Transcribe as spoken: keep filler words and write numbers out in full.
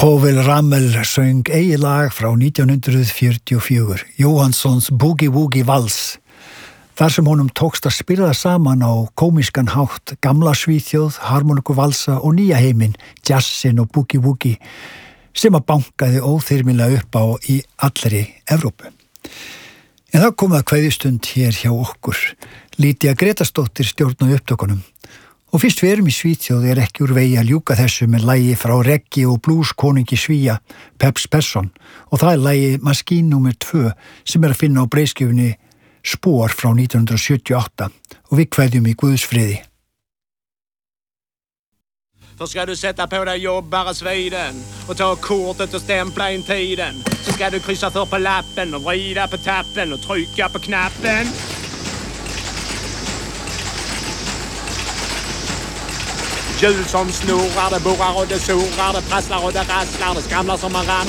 Povel Ramel söng eigi lag frá nítján hundrað fjörutíu og fjögur, Jóhannssons Boogie Woogie Vals, þar sem honum tókst að spila saman á komískan hátt gamla Svíþjóð, harmonikuvalsa og nýja heiminn, jazzin og Boogie Woogie, sem að bankaði óþyrmilega upp á í allri Evrópu. En það kom að kveðjustund hér hjá okkur. Lídia Gretastóttir stjórnaði upptökunum. Og fyrst við erum í Svíþjóð er ekki úr vegi að ljúka þessu með lagi frá reggi og blues konungi Svíja, Peps Persson, og það er lagi Maskín númer tvö sem er að finna á breiðskjöfunni Spår frá nítján hundrað sjötíu og átta och vi kvädjum i Guds fridig. För ska du sätta på dig jobbare-sviden och ta kortet och stämpla in tiden, så ska du kryssa för på lappen och vrida på tappen och trycka på knappen. Hjul som snurrar, det borrar och det surrar, det prasslar och det rasslar, det skramlar som man ram.